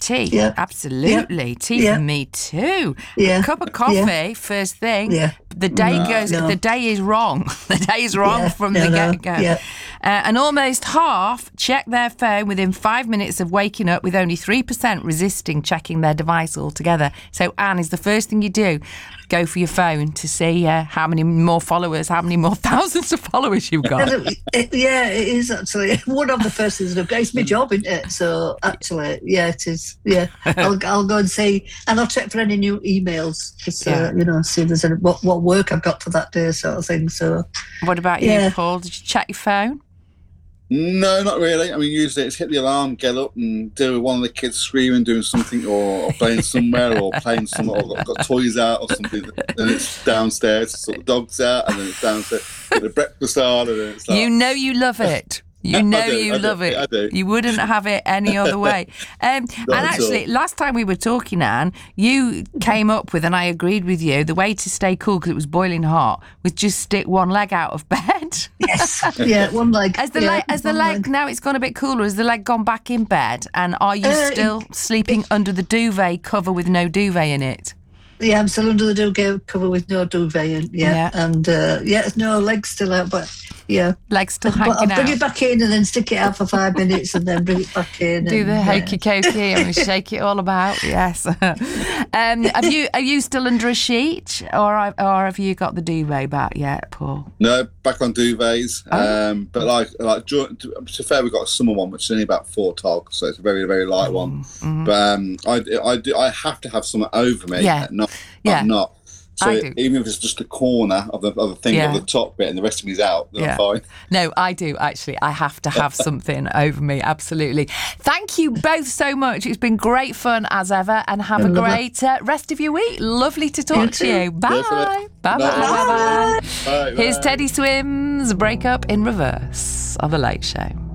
tea. Yeah. Absolutely. Yeah. Tea Yeah. for me too. Yeah. A cup of coffee first thing. Yeah. The day No. the day is wrong. The day is wrong from the get-go. Yeah. And almost half check their phone within 5 minutes of waking up, with only 3% resisting checking their device altogether. So, Anne, is the first thing you do go for your phone to see how many more followers, how many more thousands of followers you've got? It is actually one of the first things I've got. It's my job, isn't it? So actually, yeah, it is. Yeah, I'll go and see, and I'll check for any new emails to see if there's any, what work I've got for that day, sort of thing. So, what about you, Paul? Did you check your phone? No, not really. I mean, usually it's hit the alarm, get up and deal with one of the kids screaming, doing something, or playing somewhere, or playing somewhere, or got toys out or something. Then it's downstairs, sort the dogs out, and then it's downstairs, get the breakfast on, and then it's like... You know you love it. You know you love it. I do. You wouldn't have it any other way. And actually, last time we were talking, Anne, you came up with, and I agreed with you, the way to stay cool because it was boiling hot was just stick one leg out of bed. Yes, yeah, one leg. Has the leg now it's gone a bit cooler? Has the leg gone back in bed? And are you still sleeping under the duvet cover with no duvet in it? Yeah, I'm still under the duvet cover with no duvet in. Yeah. And no legs still out, but yeah, legs still hanging out. I'll bring it back in and then stick it out for 5 minutes and then bring it back in. Do the hokey cokey and shake it all about. Yes. Are you still under a sheet, or have you got the duvet back yet, Paul? No, back on duvets. But like to be fair, we've got a summer one which is only about 4 togs, so it's a very, very light one. But I have to have something over me at night. I'm not. So even if it's just the corner of the thing of the top bit and the rest of me's out, then I'm fine. No, I do actually. I have to have something over me. Absolutely. Thank you both so much. It's been great fun as ever, and have a great rest of your week. Lovely to talk to you. Bye. Bye. Here's Teddy Swims' Break Up in Reverse on The Late Show.